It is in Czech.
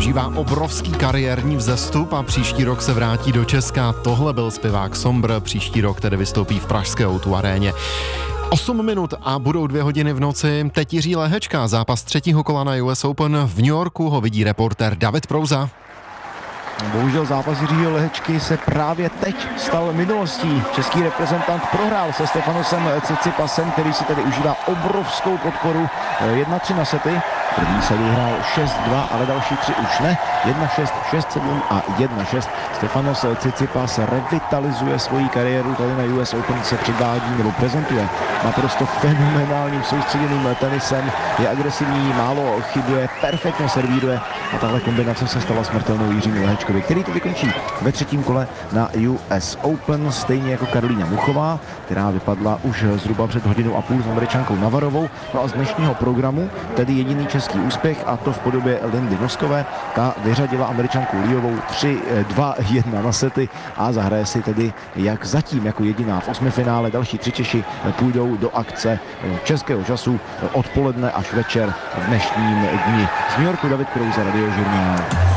zažívá obrovský kariérní vzestup a příští rok se vrátí do Česka. Tohle byl zpěvák Sombr, příští rok tedy vystoupí v pražské O2 aréně. 8 minut a budou 2 hodiny v noci. Teď Jiří Lehečka, zápas 3. kola na US Open v New Yorku ho vidí reportér David Prouza. Bohužel zápas Jiřího Lehečky se právě teď stal minulostí. Český reprezentant prohrál se Stefanosem Tsitsipasem, který si tedy užívá obrovskou podporu. 1-3 na sety. První set vyhrál 6-2, ale další 3 už ne. 1-6, 6-7 a 1-6. Stefanos Tsitsipas revitalizuje svoji kariéru, tady na US Open se předvádí nebo prezentuje naprosto fenomenálním soustředěným tenisem. Je agresivní, málo chybuje, perfektně servíruje a tahle kombinace se stala smrtelnou Jiřímu Lehečkovi, který to vykončí ve 3. kole na US Open, stejně jako Karolína Muchová, která vypadla už zhruba před hodinou a půl s Američankou Navarovou. No a z dnešního programu tedy jediný český úspěch, a to v podobě Lindy Noskové. Ta vyřadila Američanku Liovou 3-2-1 na sety a zahraje si tedy jak zatím jako jediná v 8. finále. Další 3 Češi půjdou do akce českého času odpoledne až večer v dnešním dni. Z New Yorku David Prouza, Radiožurnál.